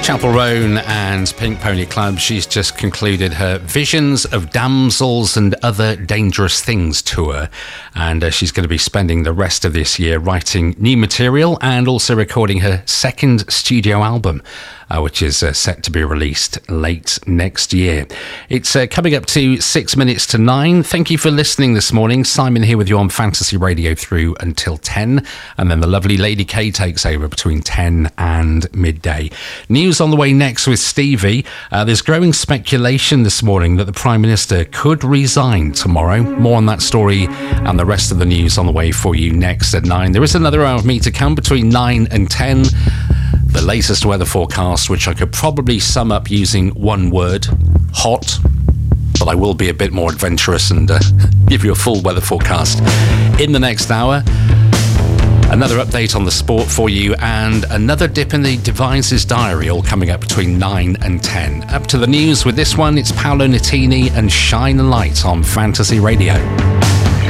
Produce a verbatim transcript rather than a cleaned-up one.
Chapel Roan and Pink Pony Club. She's just concluded her Visions of Damsels and Other Dangerous Things tour, and uh, she's going to be spending the rest of this year writing new material and also recording her second studio album, uh, which is uh, set to be released late next year. It's uh, coming up to six minutes to nine. Thank you for listening this morning. Simon here with you on Fantasy Radio through until ten, and then the lovely Lady K takes over between ten and midday. News on the way next with Stevie. Uh, there's growing speculation this morning that the Prime Minister could resign tomorrow. More on that story and the rest of the news on the way for you next at nine. There is another hour of me to come between nine and ten. The latest weather forecast, which I could probably sum up using one word: hot. But I will be a bit more adventurous and uh, give you a full weather forecast in the next hour. Another update on the sport for you, and another dip in the Devices Diary, all coming up between nine and ten. Up to the news with this one, it's Paolo Nutini and Shine a Light on Fantasy Radio.